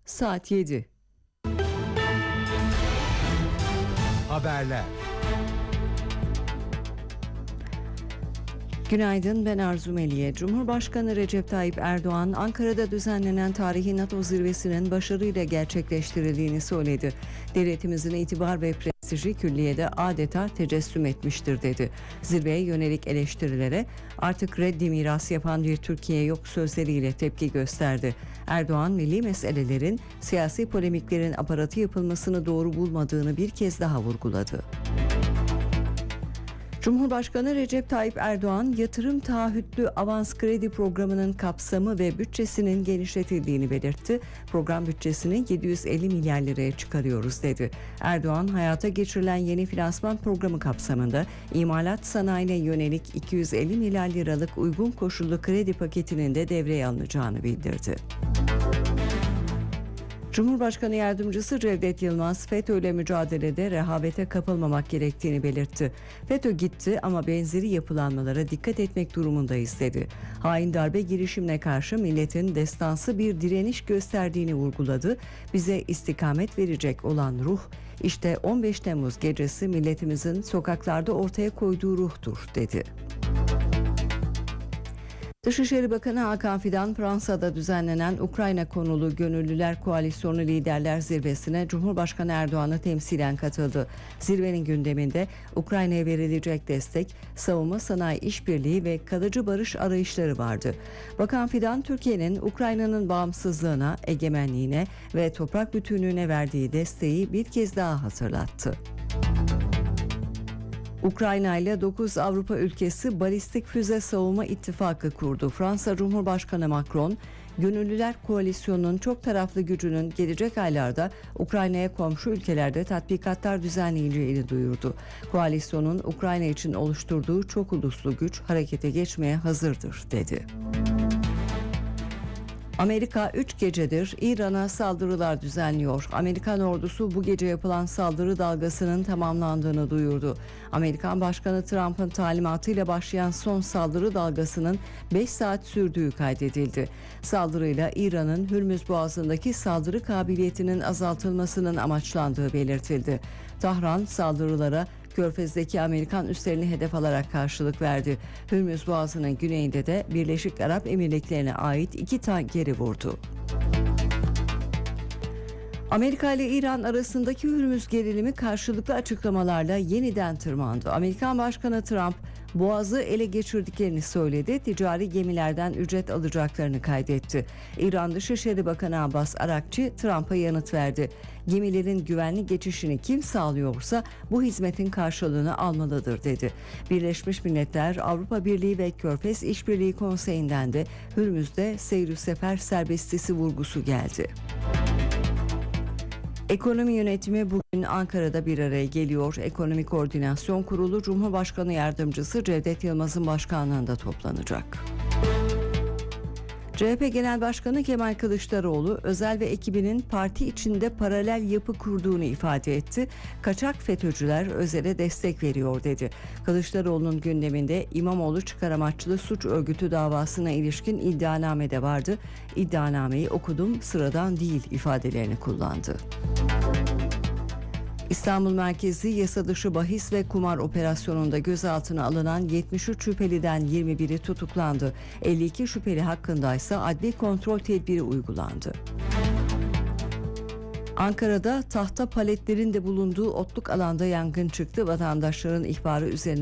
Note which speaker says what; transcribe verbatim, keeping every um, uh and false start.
Speaker 1: Saat yedi.
Speaker 2: Haberler.
Speaker 1: Günaydın, ben Arzu Meliye. Cumhurbaşkanı Recep Tayyip Erdoğan, Ankara'da düzenlenen tarihi NATO zirvesinin başarıyla gerçekleştirildiğini söyledi. Devletimizin itibar ve prestiji külliyede adeta tecessüm etmiştir dedi. Zirveye yönelik eleştirilere artık reddi miras yapan bir Türkiye yok sözleriyle tepki gösterdi. Erdoğan, milli meselelerin siyasi polemiklerin aparatı yapılmasını doğru bulmadığını bir kez daha vurguladı. Cumhurbaşkanı Recep Tayyip Erdoğan, yatırım taahhütlü avans kredi programının kapsamı ve bütçesinin genişletildiğini belirtti. Program bütçesini yedi yüz elli milyar liraya çıkarıyoruz dedi. Erdoğan, hayata geçirilen yeni finansman programı kapsamında imalat sanayine yönelik iki yüz elli milyar liralık uygun koşullu kredi paketinin de devreye alınacağını bildirdi. Cumhurbaşkanı Yardımcısı Cevdet Yılmaz, FETÖ'yle mücadelede rehavete kapılmamak gerektiğini belirtti. FETÖ gitti ama benzeri yapılanmalara dikkat etmek durumundayız dedi. Hain darbe girişimine karşı milletin destansı bir direniş gösterdiğini vurguladı. Bize istikamet verecek olan ruh, işte on beş Temmuz gecesi milletimizin sokaklarda ortaya koyduğu ruhtur dedi. Dışişleri Bakanı Hakan Fidan, Fransa'da düzenlenen Ukrayna konulu Gönüllüler Koalisyonu Liderler Zirvesi'ne Cumhurbaşkanı Erdoğan'ı temsilen katıldı. Zirvenin gündeminde Ukrayna'ya verilecek destek, savunma sanayi işbirliği ve kalıcı barış arayışları vardı. Bakan Fidan, Türkiye'nin Ukrayna'nın bağımsızlığına, egemenliğine ve toprak bütünlüğüne verdiği desteği bir kez daha hatırlattı. Ukrayna ile dokuz Avrupa ülkesi balistik füze savunma ittifakı kurdu. Fransa Cumhurbaşkanı Macron, Gönüllüler Koalisyonu'nun çok taraflı gücünün gelecek aylarda Ukrayna'ya komşu ülkelerde tatbikatlar düzenleyeceğini duyurdu. Koalisyonun Ukrayna için oluşturduğu çok uluslu güç harekete geçmeye hazırdır dedi. Amerika üç gecedir İran'a saldırılar düzenliyor. Amerikan ordusu bu gece yapılan saldırı dalgasının tamamlandığını duyurdu. Amerikan Başkanı Trump'ın talimatıyla başlayan son saldırı dalgasının beş saat sürdüğü kaydedildi. Saldırıyla İran'ın Hürmüz Boğazı'ndaki saldırı kabiliyetinin azaltılmasının amaçlandığı belirtildi. Tahran saldırılara Körfez'deki Amerikan üslerini hedef alarak karşılık verdi. Hürmüz Boğazı'nın güneyinde de Birleşik Arap Emirlikleri'ne ait iki tankeri vurdu. Amerika ile İran arasındaki Hürmüz gerilimi karşılıklı açıklamalarla yeniden tırmandı. Amerikan Başkanı Trump, Boğaz'ı ele geçirdiklerini söyledi, ticari gemilerden ücret alacaklarını kaydetti. İran Dışişleri Bakanı Abbas Arakçı Trump'a yanıt verdi. Gemilerin güvenli geçişini kim sağlıyorsa bu hizmetin karşılığını almalıdır dedi. Birleşmiş Milletler, Avrupa Birliği ve Körfez İşbirliği Konseyi'nden de Hürmüz'de seyr-ü sefer serbestisi vurgusu geldi. Ekonomi yönetimi bugün Ankara'da bir araya geliyor. Ekonomi Koordinasyon Kurulu Cumhurbaşkanı Yardımcısı Cevdet Yılmaz'ın başkanlığında toplanacak. C H P Genel Başkanı Kemal Kılıçdaroğlu, Özel ve ekibinin parti içinde paralel yapı kurduğunu ifade etti. Kaçak FETÖ'cüler Özel'e destek veriyor dedi. Kılıçdaroğlu'nun gündeminde İmamoğlu çıkar amaçlı suç örgütü davasına ilişkin iddianame de vardı. İddianameyi okudum, sıradan değil ifadelerini kullandı. İstanbul merkezli yasa dışı bahis ve kumar operasyonunda gözaltına alınan yetmiş üç şüpheliden yirmi biri tutuklandı. elli iki şüpheli hakkında ise adli kontrol tedbiri uygulandı. Ankara'da tahta paletlerin de bulunduğu otluk alanda yangın çıktı. Vatandaşların ihbarı üzerine